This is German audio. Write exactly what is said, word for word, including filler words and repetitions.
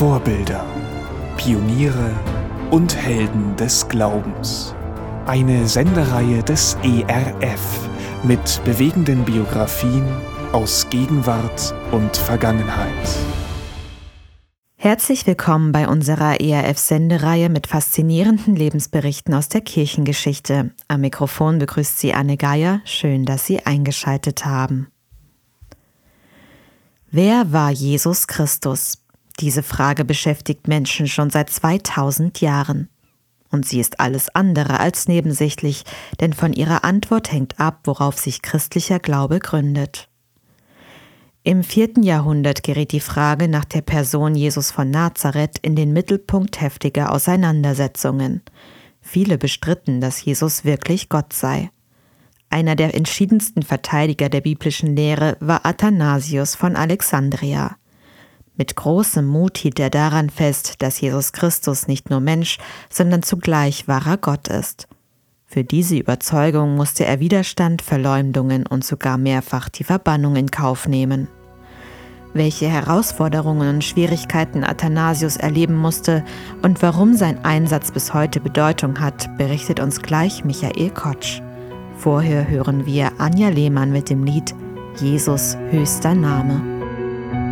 Vorbilder, Pioniere und Helden des Glaubens. Eine Sendereihe des E R F mit bewegenden Biografien aus Gegenwart und Vergangenheit. Herzlich willkommen bei unserer E R F-Sendereihe mit faszinierenden Lebensberichten aus der Kirchengeschichte. Am Mikrofon begrüßt Sie Anne Geier. Schön, dass Sie eingeschaltet haben. Wer war Jesus Christus? Diese Frage beschäftigt Menschen schon seit zweitausend Jahren. Und sie ist alles andere als nebensächlich, denn von ihrer Antwort hängt ab, worauf sich christlicher Glaube gründet. Im vierten Jahrhundert geriet die Frage nach der Person Jesus von Nazareth in den Mittelpunkt heftiger Auseinandersetzungen. Viele bestritten, dass Jesus wirklich Gott sei. Einer der entschiedensten Verteidiger der biblischen Lehre war Athanasius von Alexandria. Mit großem Mut hielt er daran fest, dass Jesus Christus nicht nur Mensch, sondern zugleich wahrer Gott ist. Für diese Überzeugung musste er Widerstand, Verleumdungen und sogar mehrfach die Verbannung in Kauf nehmen. Welche Herausforderungen und Schwierigkeiten Athanasius erleben musste und warum sein Einsatz bis heute Bedeutung hat, berichtet uns gleich Michael Kotsch. Vorher hören wir Anja Lehmann mit dem Lied »Jesus höchster Name«.